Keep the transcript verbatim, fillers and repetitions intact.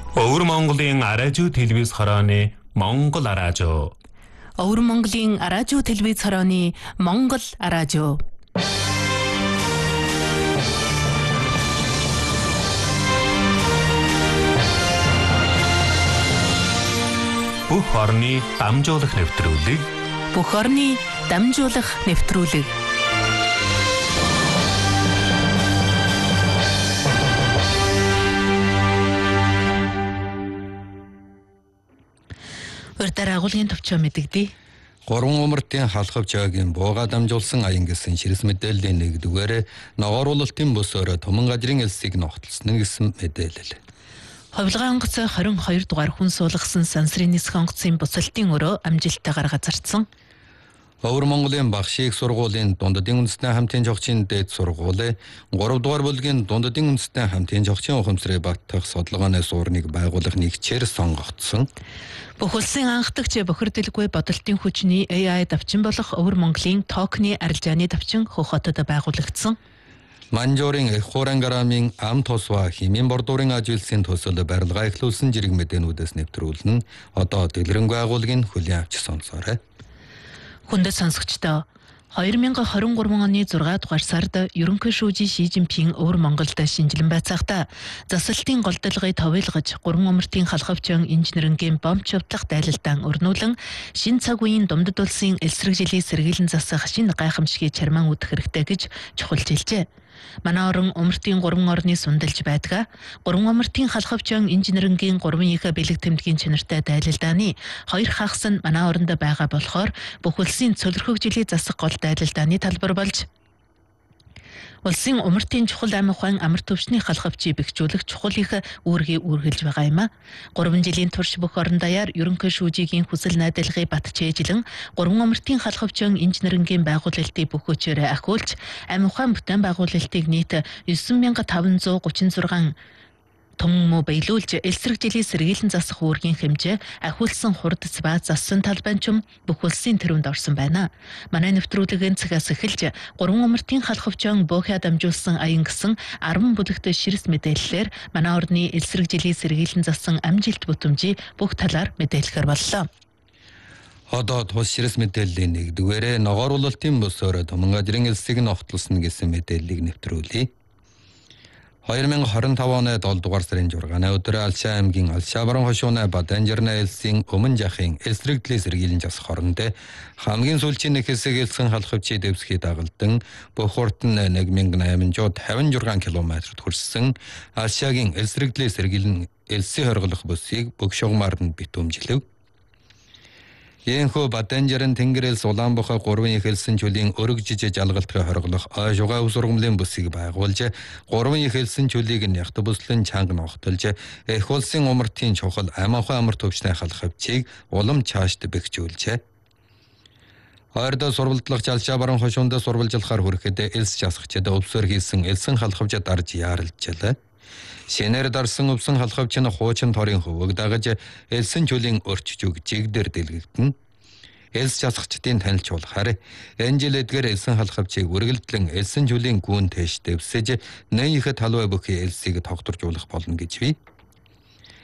Өвөр Монголын араажуу телевиз хорооны Монгол араажуу. Өвөр Монголын араажуу телевиз хорооны Монгол араажуу. Бүх орны дамжуулах нэвтрүүлэг. Бүх орны дамжуулах нэвтрүүлэг. Урьдаар агуулгын төвчөө мэдэгдээ. Гурван умартын халахв жаагийн бууга дамжуулсан аян гэсэн ширс мэдээллийн нэгдүгээр ногооруулалтын бүсөөрө Туман газрын элсийг ногтлсон гэсэн мэдээлэл. Ховлгоо онгоц хорин хоёр дугаар хүн суулгасан сансрын нисэх онгоцын буцалтын өрөө амжилттайгаар газардсан. Өвөр Монголын багшийг сургуулийн дундадын үндэстний хамтын жогчийн дээд сургуулийн гурав дугаар бүлгийн дундадын үндэстний хамтын жогчийн ухамсарыг баттах судалгааны суурныг байгуулах нэгчээр сонгогдсон. Бүх улсын анхдагч бохирдолгүй бодолтын хүчний эй ай давчин болох Өвөр Монголын токны арилжааны давчин Хөх хотод байгуулагдсан. Манжуурын эх хурангарамын ам тосва химийн бордуурын ажилсын төсөл барилга эхлүүлсэн жирэг мэдээнүүдээс нэвтрүүлэн одоо дэлгэрэнгүй агуулгын хүлээн авч сонсоорой. Хүндэт сонсогчдоо хоёр мянга хорин гурван оны зургаадугаар сард ерөнхий шүүжийн Ши Жинпин Өвөр Монголд шинжилэн байцахдаа засалтын голдолгыг товилгож гурван умартын халахвчон инженерингийн бомб чавтлах дайлалдаан өрнүүлэн шин цаг үеийн Думдад улсын элсрэг жилийн сэргийлэн засах шинэ гайхамшигын чармаан үүдэх хэрэгтэй гэж чухалж хэлжээ. Манай орон умартын гурван орны сундалж байдаг. Гурван умартын халахвчон инженерингийн гурван их бэлэг тэмдгийн чанартай дайлалдааны хоёр хагас нь манай оронд байгаа болохоор бүх улсын цөлөрхөг жилийн засах гол дайлалдааны талбар болж улсын умартын чухал ам ухаан амар төвчний халахвчийг бэхжүүлэх чухал их үүргийг үргэлж байгаа юм а. гурван жилийн турш бүх орон даяар ерөнхий шүүжийн хүсэл найдварлагыг батжээжлэн гурван умартын халахвчон инженерингийн байгуулалтыг бүх хүчээр ахиулж ам ухаан бүтээн байгуулалтыг нийт девять мянга таван зуун гучин зургаан том мө биелүүлж элсрэг жилийн сэргийлэн засах үүргийн хэмжээ ахиулсан хурдц ба зассан талбайчим бүх улсын тэрүүнд орсон байна. Манай нэвтрүүлгийн цагаас эхэлж гурван умартын халахвчон буухаа дамжуулсан аян гэсэн арван бүлэгт ширс мэдээллээр манай орны элсрэг жилийн сэргийлэн зассан амжилт бүтэмжийг бүх талаар мэдээлэхээр боллоо. Одоо тус ширс мэдээллийн нэгдүгээр ногооруулалтын бүсөөрө Туман газрын элсийг ногтлсон гэсэн мэдээллийг нэвтрүүлье. хоёр мянга хорин таван оны долоо дугаар сарын жургааны өдөр Алшаа аймгийн Алшаабаран хошууны Баданжирна элсийн өмнө жахын элсрэг жилийн сэргийлэн засах оронд хамгийн сүүлчийн нэг хэсэг элсэн халахвчийг дэвсхий дагалдан бүх урт нь нэг мянга найман зуун тавин шесть километрт хүрсэн Алшаагийн элсрэг жилийн сэргийлэн элсийн хорголох бүсийг бүх шугамар нь битүүмжилв. Ийхүү Баданжиран Тэнгэрээс Улаанбахаа гурван их элсэн чөлийн өрөг жижиг жалгалтыг хорголох ойшугай сургамлын бүсийг байгуулж гурван их элсэн чөлийг нь ягт бүслэн чанга ногтолж эх улсын умартын чухал амархан амар төвчний халахвчийг улам чаашд бэхжүүлжээ. Ойрдоо сурвалжлагч Алшаабаран хошуунд сурвалжлахаар хүрэхэд элс жасагчид өвсөөр хийсэн элсэн халахвч дарж яаралжлаа. Шинээр дарсан өвсөн халахвч нь хуучин торын хөвөг дагаж элсэн чөлийн өрчж үг жигдэр дэлгэгдэн. Элс жасагчдын танилцуулахаар энэ жил эдгээр элсэн халахвчийг үргэлжлэн элсэн чөлийн гүн тэш дэвсэж нэн их талбай бүхий элсийг тогтворжуулах болно гэж бий.